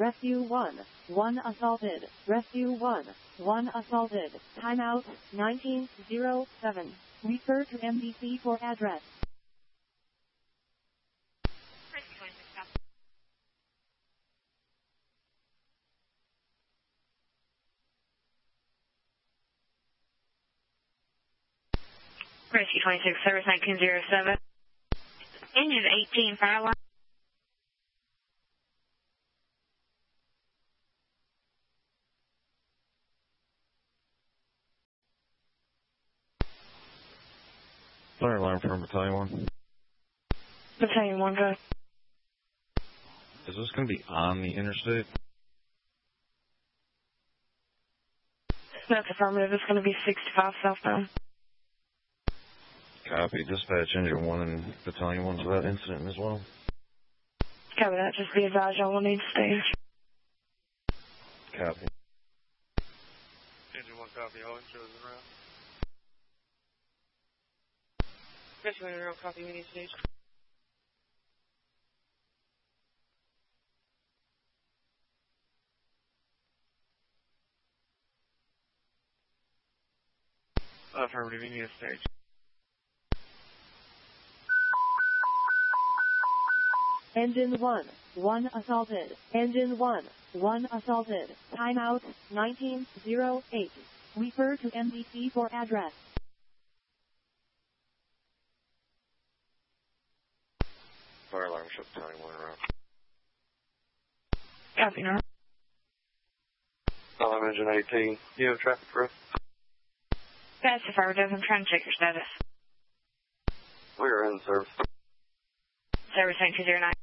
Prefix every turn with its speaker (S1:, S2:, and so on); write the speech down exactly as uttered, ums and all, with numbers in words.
S1: Rescue one. one assaulted. Rescue one. one assaulted. Timeout, nineteen oh seven. Refer to M D C for address.
S2: Rescue twenty-six, service nineteen oh seven. Engine eighteen, fire line.
S3: Fire alarm from Battalion one.
S2: Battalion one, go.
S3: Is this going to be on the interstate?
S2: That's affirmative. It's going to be sixty-five southbound.
S3: Copy. Dispatch engine one and Battalion one to that incident as well.
S2: Copy that. Just be advised y'all will need stage.
S3: Copy.
S4: Engine one copy. All intros in route.
S2: Rescue one in route. Copy. We need stage.
S4: Affirmative. You need a stage.
S1: Engine one. one assaulted. Engine one. one assaulted. Timeout, nineteen oh eight. Refer to M D C for address.
S3: Fire alarm ship Battalion one around.
S2: Copy, no.
S4: Alarm engine eighteen. You have traffic for us?
S2: That's affirmative. I'm trying to check your status.
S4: We are in service.
S2: Service nineteen oh nine.